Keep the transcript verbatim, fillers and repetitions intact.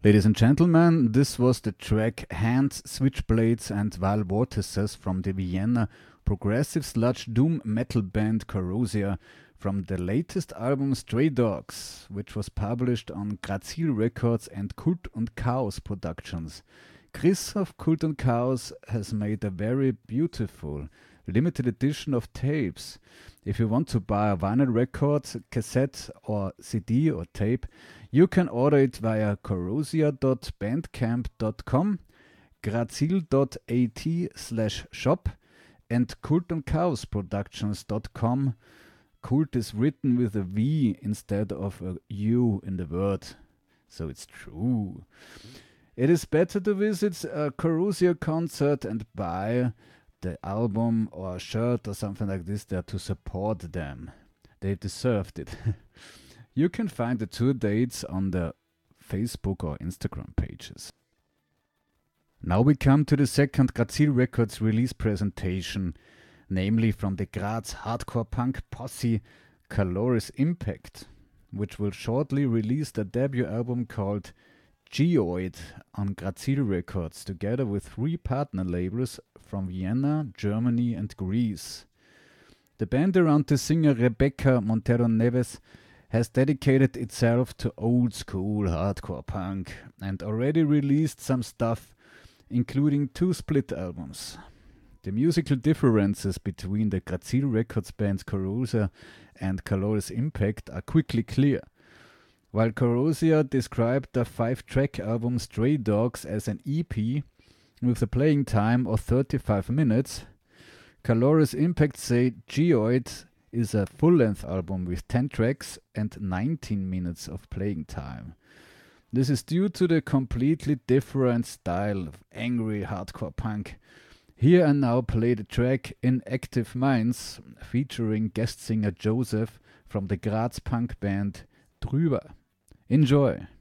Ladies and gentlemen, this was the track Hands, Switchblades and Vile Vortices from the Vienna progressive sludge doom metal band Corrosia from the latest album Stray Dogs, which was published on Grazil Records and Kult und Chaos Productions. Chris of Kult und Chaos has made a very beautiful limited edition of tapes. If you want to buy a vinyl record, cassette or C D or tape, you can order it via corrosia dot bandcamp dot com, grazil dot at slash shop and kult und chaos productions dot com. Kult is written with a V instead of a U in the word, so it's true. It is better to visit a Corrosia concert and buy the album or a shirt or something like this there to support them. They deserved it. You can find the tour dates on the Facebook or Instagram pages. Now we come to the second Grazil Records release presentation, namely from the Graz hardcore punk posse Caloris Impact, which will shortly release their debut album called Geoid on Grazil Records, together with three partner labels from Vienna, Germany and Greece. The band around the singer Rebecca Montero Neves has dedicated itself to old school hardcore punk and already released some stuff, including two split albums. The musical differences between the Grazil Records bands Corrosia and Caloris Impact are quickly clear. While Corrosia described the five-track album Stray Dogs as an E P with a playing time of thirty-five minutes, Caloris Impact say Geoid is a full-length album with ten tracks and nineteen minutes of playing time. This is due to the completely different style of angry hardcore punk. Here and now play the track Inactive Minds, featuring guest singer Joseph from the Graz punk band Drüber. Enjoy!